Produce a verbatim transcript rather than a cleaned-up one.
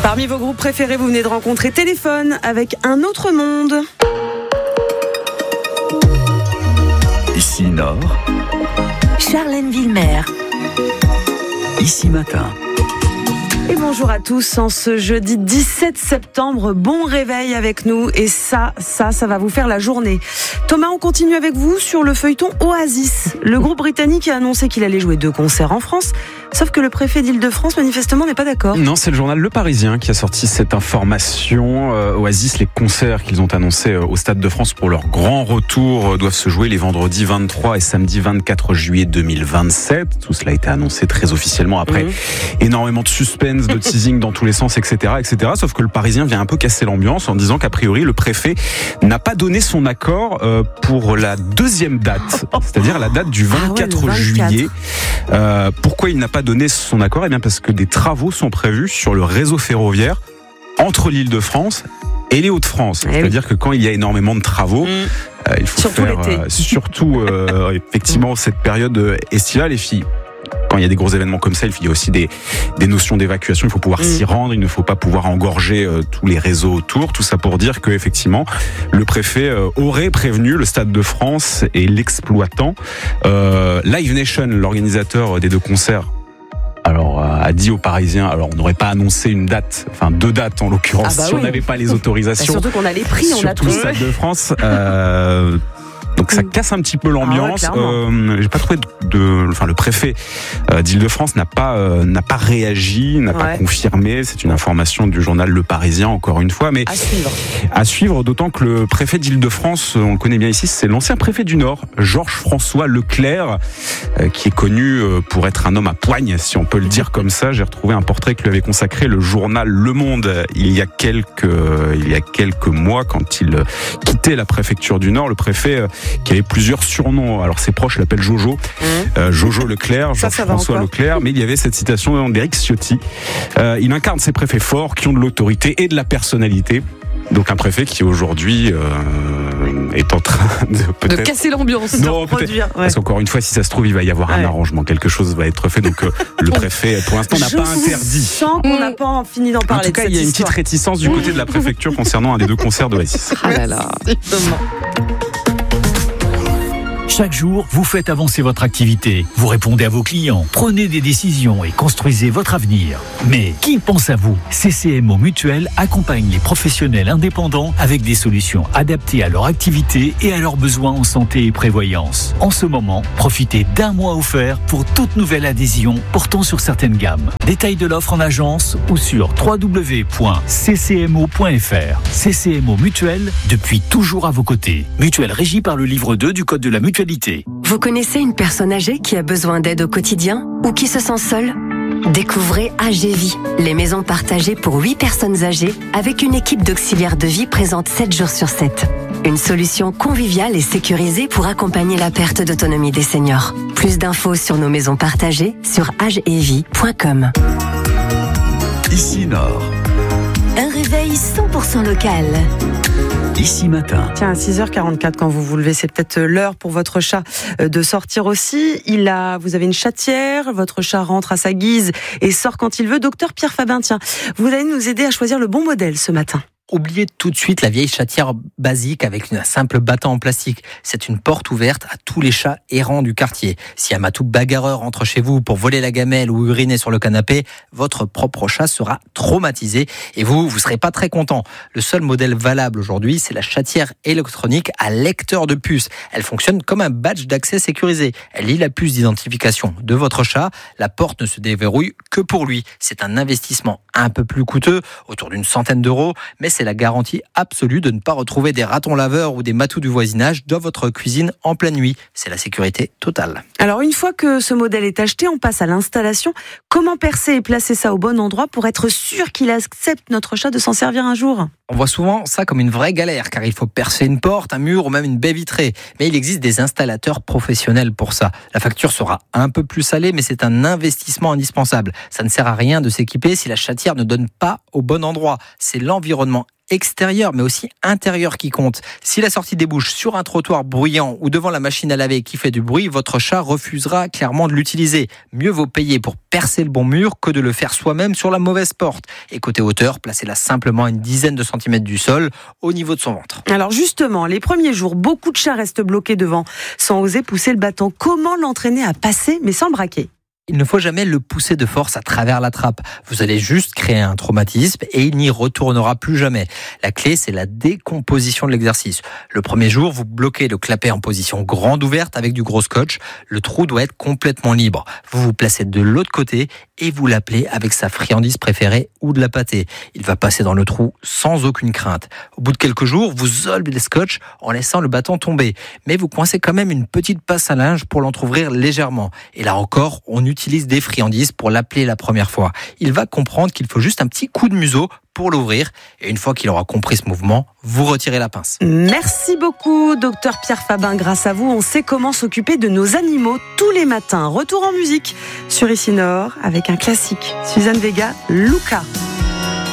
Parmi vos groupes préférés, vous venez de rencontrer Téléphone avec Un autre monde. Ici Nord, Charlène Villemer. Ici Matin. Et bonjour à tous, en ce jeudi dix-sept septembre, bon réveil avec nous et ça, ça, ça va vous faire la journée. Thomas, on continue avec vous sur le feuilleton Oasis. Le groupe britannique a annoncé qu'il allait jouer deux concerts en France, sauf que le préfet d'Île-de-France manifestement n'est pas d'accord. Non, c'est le journal Le Parisien qui a sorti cette information. Euh, Oasis, les concerts qu'ils ont annoncés au Stade de France pour leur grand retour doivent se jouer les vendredis vingt-trois et samedi vingt-quatre juillet deux mille vingt-sept. Tout cela a été annoncé très officiellement après mmh. énormément de suspense, de teasing dans tous les sens, et cetera, et cetera. Sauf que le Parisien vient un peu casser l'ambiance en disant qu'a priori le préfet n'a pas donné son accord euh, pour la deuxième date, c'est-à-dire la date du vingt-quatre ah ouais, juillet. Euh, pourquoi il n'a pas donné son accord ? Eh bien parce que des travaux sont prévus sur le réseau ferroviaire entre l'Île-de-France et les Hauts-de-France. Eh C'est-à-dire oui. que quand il y a énormément de travaux, mmh. euh, il faut surtout faire l'été. Euh, surtout euh, effectivement cette période estivale. Les filles. Quand il y a des gros événements comme ça, il y a aussi des, des notions d'évacuation. Il faut pouvoir mmh. s'y rendre. Il ne faut pas pouvoir engorger euh, tous les réseaux autour. Tout ça pour dire que effectivement, le préfet euh, aurait prévenu le Stade de France et l'exploitant. Euh, Live Nation, l'organisateur des deux concerts, alors euh, a dit aux Parisiens, alors on n'aurait pas annoncé une date, enfin deux dates en l'occurrence, ah bah si oui. on n'avait pas les autorisations. Bah surtout qu'on a les prix, on a tout. Surtout le Stade de France. Euh, Donc ça casse un petit peu l'ambiance. Ah ouais, euh, j'ai pas trouvé de, de, enfin le préfet euh, d'Île-de-France n'a pas euh, n'a pas réagi, n'a ouais. pas confirmé. C'est une information du journal Le Parisien encore une fois, mais à suivre. À suivre, d'autant que le préfet d'Île-de-France, on le connaît bien ici, c'est l'ancien préfet du Nord, Georges-François Leclerc, euh, qui est connu pour être un homme à poigne, si on peut le dire comme ça. J'ai retrouvé un portrait que lui avait consacré le journal Le Monde il y a quelques il y a quelques mois quand il quittait la préfecture du Nord. Le préfet qui avait plusieurs surnoms. Alors ses proches l'appellent Jojo, mmh. euh, Jojo Leclerc, Jean-François Leclerc, mais il y avait cette citation d'Éric Ciotti. Euh, il incarne ces préfets forts qui ont de l'autorité et de la personnalité. Donc un préfet qui aujourd'hui euh, est en train de peut-être... De casser l'ambiance, non, de produire. Ouais. Parce qu'encore une fois, si ça se trouve, il va y avoir ouais. un arrangement, quelque chose va être fait. Donc euh, le préfet, pour l'instant, n'a Je pas interdit. Je sens qu'on n'a pas fini d'en parler. En tout cas, il y a une histoire. petite réticence du côté de la préfecture concernant un des deux concerts d'Oasis. Ah là là. Chaque jour, vous faites avancer votre activité, vous répondez à vos clients, prenez des décisions et construisez votre avenir. Mais qui pense à vous ? C C M O Mutuelle accompagne les professionnels indépendants avec des solutions adaptées à leur activité et à leurs besoins en santé et prévoyance. En ce moment, profitez d'un mois offert pour toute nouvelle adhésion portant sur certaines gammes. Détails de l'offre en agence ou sur w w w point c c m o point f r. C C M O Mutuelle, depuis toujours à vos côtés. Mutuelle régie par le livre deux du Code de la mutualité. Vous connaissez une personne âgée qui a besoin d'aide au quotidien ou qui se sent seule ? Découvrez A G Vie, les maisons partagées pour huit personnes âgées avec une équipe d'auxiliaires de vie présente sept jours sur sept. Une solution conviviale et sécurisée pour accompagner la perte d'autonomie des seniors. Plus d'infos sur nos maisons partagées sur age et vie point com. Ici Nord. Un réveil cent pour cent local. Ici Matin. Tiens, à six heures quarante-quatre, quand vous vous levez, c'est peut-être l'heure pour votre chat de sortir aussi. Il a, vous avez une chatière, votre chat rentre à sa guise et sort quand il veut. Docteur Pierre Fabin, tiens, vous allez nous aider à choisir le bon modèle ce matin. Oubliez tout de suite la vieille chatière basique avec un simple battant en plastique. C'est une porte ouverte à tous les chats errants du quartier. Si un matou bagarreur entre chez vous pour voler la gamelle ou uriner sur le canapé, votre propre chat sera traumatisé et vous, vous serez pas très content. Le seul modèle valable aujourd'hui, c'est la chatière électronique à lecteur de puce. Elle fonctionne comme un badge d'accès sécurisé. Elle lit la puce d'identification de votre chat. La porte ne se déverrouille que pour lui. C'est un investissement un peu plus coûteux, autour d'une centaine d'euros, mais c'est la garantie absolue de ne pas retrouver des ratons laveurs ou des matous du voisinage dans votre cuisine en pleine nuit. C'est la sécurité totale. Alors une fois que ce modèle est acheté, on passe à l'installation. Comment percer et placer ça au bon endroit pour être sûr qu'il accepte notre chat de s'en servir un jour ? On voit souvent ça comme une vraie galère, car il faut percer une porte, un mur ou même une baie vitrée. Mais il existe des installateurs professionnels pour ça. La facture sera un peu plus salée, mais c'est un investissement indispensable. Ça ne sert à rien de s'équiper si la chatière ne donne pas au bon endroit. C'est l'environnement extérieur, mais aussi intérieur qui compte. Si la sortie débouche sur un trottoir bruyant ou devant la machine à laver qui fait du bruit, votre chat refusera clairement de l'utiliser. Mieux vaut payer pour percer le bon mur que de le faire soi-même sur la mauvaise porte. Et côté hauteur, placez-la simplement à une dizaine de centimètres du sol, au niveau de son ventre. Alors justement, les premiers jours, beaucoup de chats restent bloqués devant, sans oser pousser le bâton. Comment l'entraîner à passer, mais sans braquer ? Il ne faut jamais le pousser de force à travers la trappe. Vous allez juste créer un traumatisme et il n'y retournera plus jamais. La clé, c'est la décomposition de l'exercice. Le premier jour, vous bloquez le clapet en position grande ouverte avec du gros scotch. Le trou doit être complètement libre. Vous vous placez de l'autre côté et vous l'appelez avec sa friandise préférée ou de la pâtée. Il va passer dans le trou sans aucune crainte. Au bout de quelques jours, vous solvez le scotch en laissant le bâton tomber. Mais vous coincez quand même une petite passe à linge pour l'entrouvrir légèrement. Et là encore, on utilise utilise des friandises pour l'appeler la première fois. Il va comprendre qu'il faut juste un petit coup de museau pour l'ouvrir. Et une fois qu'il aura compris ce mouvement, vous retirez la pince. Merci beaucoup, docteur Pierre Fabin. Grâce à vous, on sait comment s'occuper de nos animaux tous les matins. Retour en musique sur Ici Nord avec un classique. Suzanne Vega, Luca.